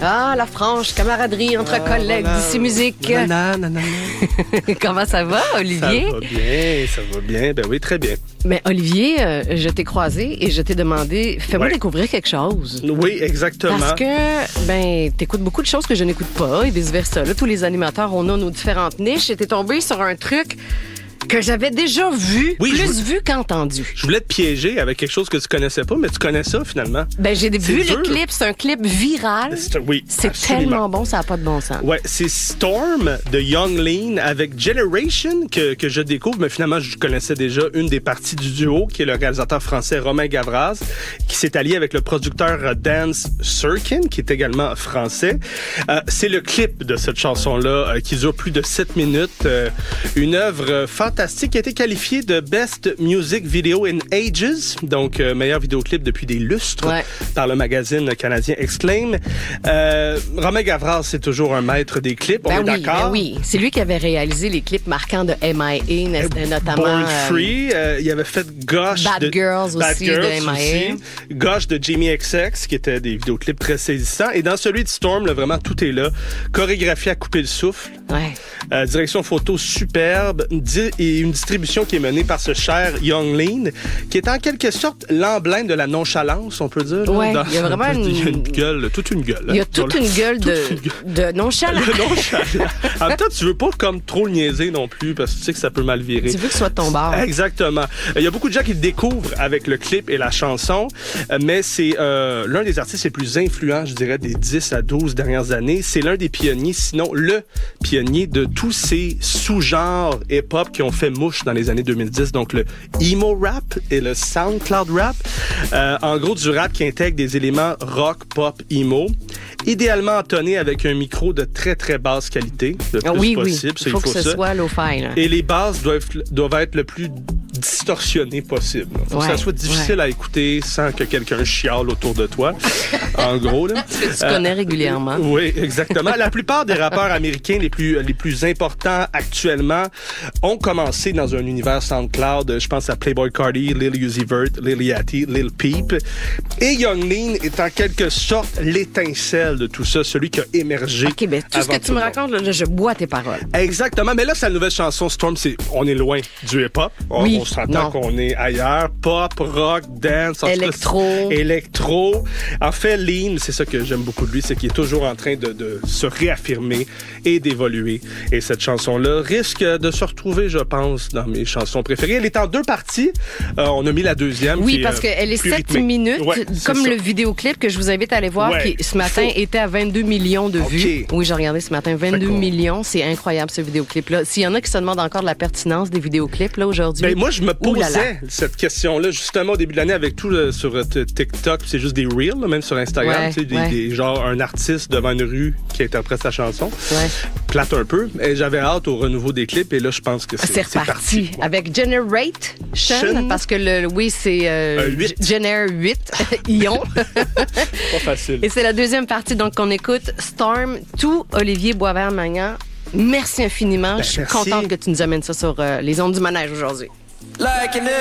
Ah, la franche camaraderie entre collègues d'ici musique. Nanana. Comment ça va, Olivier? Ça va bien. Ben oui, très bien. Mais Olivier, je t'ai croisé et je t'ai demandé, fais-moi découvrir quelque chose. Oui, exactement. Parce que, t'écoutes beaucoup de choses que je n'écoute pas et vice-versa. Là, tous les animateurs, on a nos différentes niches et t'es tombé sur un truc que j'avais déjà vu, vu qu'entendu. Je voulais te piéger avec quelque chose que tu connaissais pas, mais tu connais ça, finalement. Ben, j'ai vu le clip. C'est un clip viral. C'est absolument. tellement bon, ça n'a pas de bon sens. Ouais, c'est Storm de Young Lean avec Generation que je découvre, mais finalement, je connaissais déjà une des parties du duo, qui est le réalisateur français Romain Gavras, qui s'est allié avec le producteur Dance Sirkin, qui est également français. C'est le clip de cette chanson-là qui dure plus de 7 minutes. Une œuvre fantastique qui a été qualifiée de Best Music Video in Ages, donc meilleur vidéoclip depuis des lustres par le magazine canadien Exclaim. Romain Gavras, c'est toujours un maître des clips, on est d'accord? Ben oui, c'est lui qui avait réalisé les clips marquants de M.I.A., notamment... Born Free, il avait fait Gosh Bad Girls aussi de M.I.A. Gosh de Jamie XX, qui étaient des vidéoclips très saisissants. Et dans celui de Storm, là, vraiment, tout est là. Chorégraphie à couper le souffle. Direction photo superbe. Et une distribution qui est menée par ce cher Young Lean, qui est en quelque sorte l'emblème de la nonchalance, on peut dire. Oui, il y a vraiment une gueule, toute une gueule. Il y a toute une gueule de nonchalance. En même temps, tu veux pas comme trop le niaiser non plus, parce que tu sais que ça peut mal virer. Tu veux que ce soit ton bar. Exactement. Il y a beaucoup de gens qui le découvrent avec le clip et la chanson, mais c'est l'un des artistes les plus influents, je dirais, des 10 à 12 dernières années. C'est l'un des pionniers, sinon le pionnier de tous ces sous-genres hip-hop qui ont fait mouche dans les années 2010, donc le emo rap et le SoundCloud rap. En gros, du rap qui intègre des éléments rock, pop, emo, idéalement entonné avec un micro de très, très basse qualité, le plus possible. Il faut que ce soit low-fi. Et les basses doivent être le plus distorsionnées possible. Il faut que ça soit difficile à écouter sans que quelqu'un chiale autour de toi, en gros. Là. Que tu connais régulièrement. Oui, exactement. La plupart des rappeurs américains les plus importants actuellement ont commencé dans un univers SoundCloud. Je pense à Playboi Carti, Lil Uzi Vert, Lil Yachty, Lil Peep. Et Young Lean est en quelque sorte l'étincelle de tout ça, celui qui a émergé. OK, ben tout ce que tu me racontes, là, je bois tes paroles. Exactement. Mais là, sa nouvelle chanson, Storm, on est loin du hip-hop. On s'entend qu'on est ailleurs. Pop, rock, dance. Électro. En fait, Lean, c'est ça que j'aime beaucoup de lui, c'est qu'il est toujours en train de se réaffirmer et d'évoluer. Et cette chanson-là risque de se retrouver, je pense, dans mes chansons préférées. Elle est en 2 parties. On a mis la deuxième. Oui, parce qu'elle est 7 minutes, comme le vidéoclip que je vous invite à aller voir, qui ce matin était à 22 millions de vues. Oui, j'ai regardé ce matin. 22 millions, c'est incroyable ce vidéoclip-là. S'il y en a qui se demandent encore de la pertinence des vidéoclips là aujourd'hui. Ben moi, je me posais cette question-là justement au début de l'année avec tout sur TikTok. C'est juste des reels, là, même sur Instagram. Des genre un artiste devant une rue qui interprète sa chanson. Plate un peu. Et j'avais hâte au renouveau des clips et là, je pense que c'est parti. Avec Generation, parce que c'est Gener 8, Ion. Pas facile. Et c'est la deuxième partie donc qu'on écoute, Storm, tout Olivier Boisvert-Magnan. Merci infiniment. Je suis contente que tu nous amènes ça sur les ondes du manège aujourd'hui.